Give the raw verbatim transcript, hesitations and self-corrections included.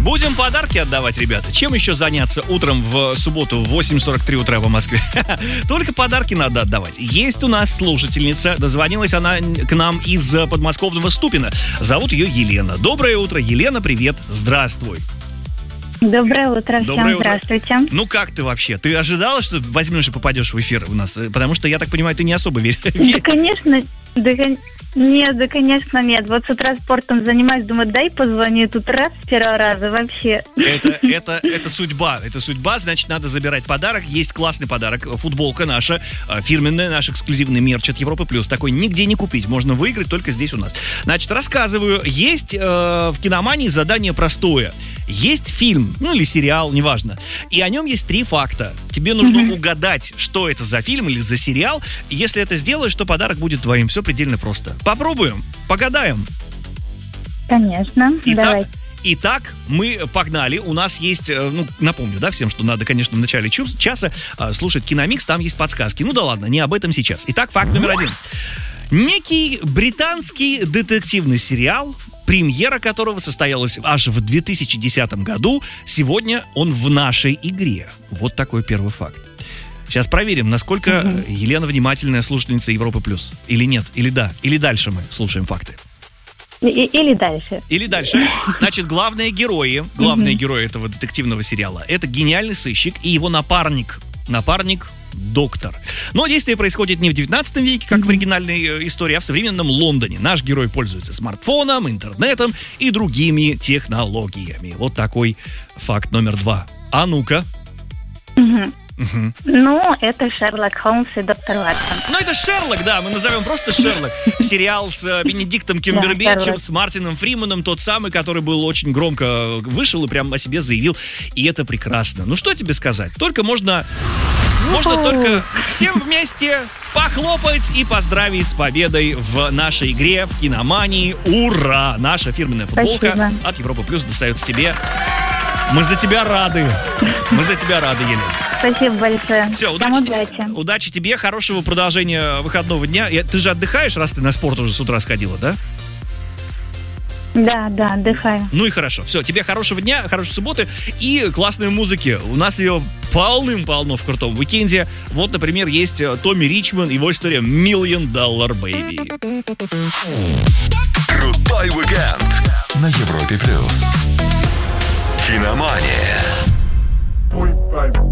Будем подарки отдавать, ребята. Чем еще заняться утром в субботу в восемь сорок три утра по Москве? Только подарки надо отдавать. Есть у нас слушательница. Дозвонилась она к нам из подмосковного Ступино. Зовут ее Елена. Доброе утро, Елена, привет. Здравствуй. Доброе утро, Доброе всем утро. здравствуйте. Ну как ты вообще? Ты ожидала, что возьмешь и попадешь в эфир у нас? Потому что, я так понимаю, ты не особо веришь. Да, конечно, да, кон- нет, да, конечно, нет. Вот с утра спортом занимаюсь, думаю, дай позвоню, тут раз с первого раза вообще. Это, это, это судьба, это судьба, значит, надо забирать подарок. Есть классный подарок, футболка наша, фирменная, наш эксклюзивный мерч от Европы Плюс. Такой нигде не купить, можно выиграть только здесь у нас. Значит, рассказываю, есть э, в киномании задание простое. Есть фильм, ну или сериал, неважно, и о нем есть три факта. Тебе нужно mm-hmm. угадать, что это за фильм или за сериал. И если это сделаешь, то подарок будет твоим. Все предельно просто. Попробуем, погадаем. Конечно, Итак, давайте. Итак, мы погнали. У нас есть, ну, напомню, да, всем, что надо, конечно, в начале часа слушать Киномикс, там есть подсказки. Ну да ладно, не об этом сейчас. Итак, факт номер один. Некий британский детективный сериал, премьера которого состоялась аж в две тысячи десятом году, сегодня он в нашей игре. Вот такой первый факт. Сейчас проверим, насколько mm-hmm. Елена внимательная слушательница Европы Плюс. Или нет, или да, или дальше мы слушаем факты. И, или дальше. Или дальше. Значит, главные герои, главные mm-hmm. герои этого детективного сериала — это гениальный сыщик и его напарник. Напарник доктор. Но действие происходит не в девятнадцатом веке, как mm-hmm. в оригинальной истории, а в современном Лондоне. Наш герой пользуется смартфоном, интернетом и другими технологиями. Вот такой факт номер два. А ну-ка. Mm-hmm. Угу. Ну, это Шерлок Холмс и доктор Ватсон. Ну, это Шерлок, да, мы назовем просто Шерлок. Сериал с э, Бенедиктом Камбербэтчем, с Мартином Фриманом, тот самый, который был очень громко вышел и прям о себе заявил. И это прекрасно. Ну, что тебе сказать? Только можно... Можно только всем вместе похлопать и поздравить с победой в нашей игре, в Киномании. Ура! Наша фирменная футболка Спасибо. От Европы Плюс достается тебе. Мы за тебя рады. Мы за тебя рады, Елена. Спасибо большое. Все, Всем удачи, удачи. удачи тебе, хорошего продолжения выходного дня. Я, ты же отдыхаешь, раз ты на спорт уже с утра сходила, да? Да, да, отдыхаю. Ну и хорошо. Все, тебе хорошего дня, хорошей субботы и классной музыки. У нас ее полным-полно в крутом уикенде. Вот, например, есть Томми Ричман, его история «Million Dollar Baby». Крутой уикенд на Европе Плюс. Киномания.